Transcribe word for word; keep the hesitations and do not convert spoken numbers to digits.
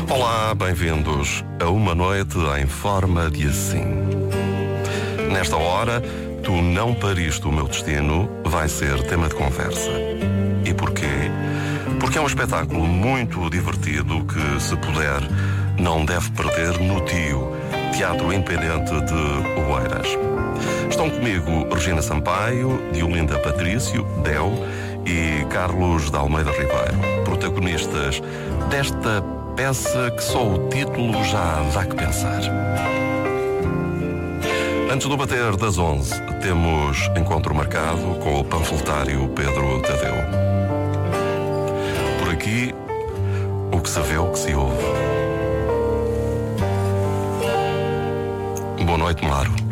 Olá, bem-vindos a uma noite em forma de assim. Nesta hora, Tu Não Pariste o Meu Destino vai ser tema de conversa. E porquê? Porque é um espetáculo muito divertido que, se puder, não deve perder no Tio, Teatro Independente de Oeiras. Estão comigo Regina Sampaio, Diolinda Patrício, Del, e Carlos de Almeida Ribeiro, protagonistas desta peça que só o título já dá que pensar. Antes do bater das onze, temos encontro marcado com o panfletário Pedro Tadeu. Por aqui, o que se vê, o que se ouve. Boa noite, Maro.